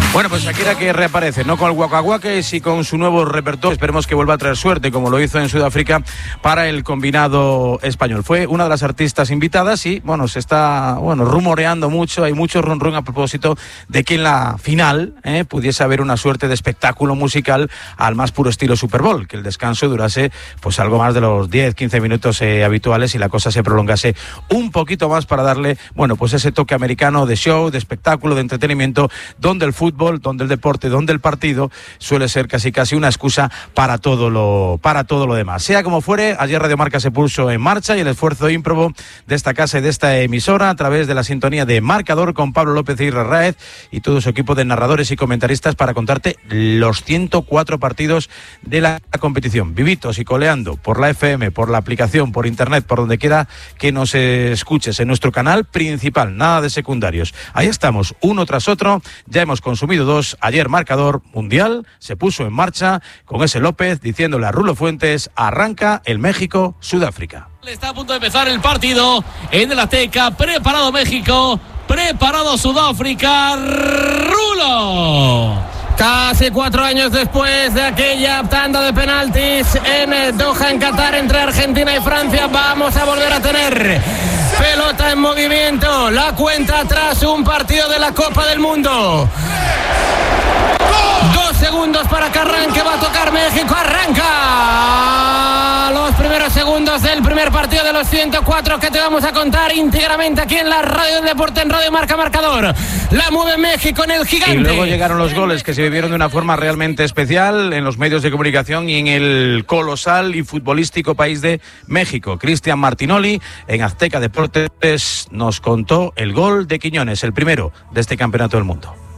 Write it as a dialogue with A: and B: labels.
A: Bueno, pues Shakira que reaparece, no con el Waka Waka, y con su nuevo repertorio. Esperemos que vuelva a traer suerte, como lo hizo en Sudáfrica para el combinado español. Fue una de las artistas invitadas y, bueno, se está rumoreando mucho, hay mucho run run a propósito de que en la final pudiese haber una suerte de espectáculo musical al más puro estilo Super Bowl, que el descanso durase pues algo más de los 10-15 minutos habituales y la cosa se prolongase un poquito más para darle, bueno, pues ese toque americano de show, de espectáculo, de entretenimiento, donde el fútbol, donde el deporte, donde el partido suele ser casi una excusa para todo lo demás. Sea como fuere, ayer Radio Marca se puso en marcha y el esfuerzo ímprobo de esta casa y de esta emisora a través de la sintonía de Marcador con Pablo López y Raez y todo su equipo de narradores y comentaristas para contarte los 104 partidos de la competición, vivitos y coleando por la FM, por la aplicación, por internet, por donde quiera que nos escuches, en nuestro canal principal, nada de secundarios. Ahí estamos, uno tras otro, ya hemos consumido 2. Ayer Marcador Mundial se puso en marcha con ese López diciéndole a Rulo Fuentes: arranca el México-Sudáfrica.
B: Está a punto de empezar el partido en el Azteca. Preparado México, preparado Sudáfrica. Rulo. Casi 4 años después de aquella tanda de penaltis en Doha, en Qatar, entre Argentina y Francia, vamos a volver a tener pelota en movimiento. La cuenta atrás, un partido de la Copa del Mundo. 2 segundos para que arranque, va a tocar México, arranca los primeros segundos del primer partido de los 104 que te vamos a contar íntegramente aquí en la Radio del Deporte, en Radio Marca Marcador. La mueve México en el Gigante.
A: Y luego llegaron los goles que se vivieron de una forma realmente especial en los medios de comunicación y en el colosal y futbolístico país de México. Cristian Martinoli en Azteca Deportes nos contó el gol de Quiñones, el primero de este campeonato del mundo.